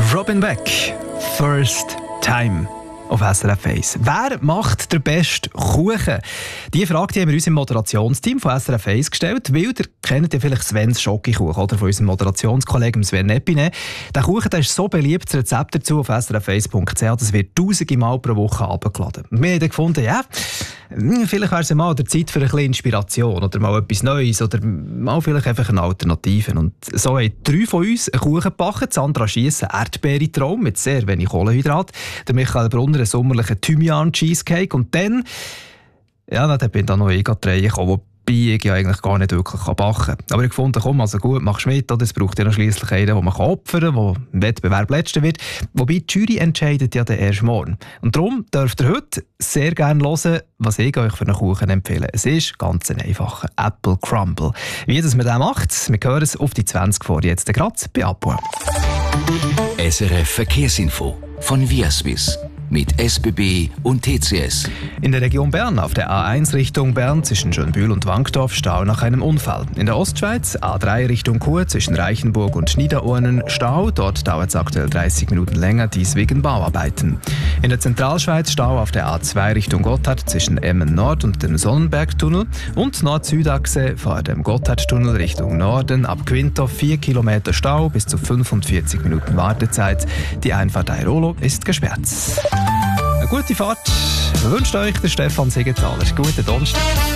Robin Beck, First Time auf SRF 1. Wer macht den besten Kuchen? Diese Frage haben wir uns im Moderationsteam von SRF 1 gestellt, weil ihr kennt ja vielleicht Svens Schokokuchen oder von unserem Moderationskollegen Sven Epine. Der Kuchen der ist so beliebt, das Rezept dazu auf srf1.ch, das wird tausende Mal pro Woche abgeladen. Wir haben dann gefunden, ja, vielleicht wäre es mal der Zeit für ein bisschen Inspiration oder mal etwas Neues oder mal vielleicht einfach eine Alternative. Und so haben 3 von uns einen Kuchen gebacken. Sandra Schiesse Erdbeere-Traum mit sehr wenig Kohlenhydrat. Der Michael Brunner einen sommerlichen Thymian-Cheesecake. Und dann, ja, dann bin ich da noch reingekommen, wobei ich ja eigentlich gar nicht wirklich backen kann. Aber ich fand, komm, also gut, machst du mit. Oder? Es braucht ja noch schliesslich einen, den man opfern kann, der im Wettbewerb Letzter wird. Wobei die Jury entscheidet ja dann erst morgen. Und darum dürft ihr heute sehr gerne hören, was ich euch für einen Kuchen empfehle. Es ist ganz ein einfacher Apple Crumble. Wie das man den macht, wir hören es auf die 20 vor. Jetzt gerade bei Apo. SRF Verkehrsinfo von Viaswiss mit SBB und TCS. In der Region Bern auf der A1 Richtung Bern zwischen Schönbühl und Wankdorf Stau nach einem Unfall. In der Ostschweiz A3 Richtung Chur zwischen Reichenburg und Niederurnen Stau. Dort dauert es aktuell 30 Minuten länger, dies wegen Bauarbeiten. In der Zentralschweiz Stau auf der A2 Richtung Gotthard zwischen Emmen Nord und dem Sonnenbergtunnel und Nord-Süd-Achse vor dem Gotthardtunnel Richtung Norden ab Quinto 4 Kilometer Stau bis zu 45 Minuten Wartezeit. Die Einfahrt Airolo ist gesperrt. Eine gute Fahrt wünscht euch der Stefan Siegenthaler. Guten Donnerstag.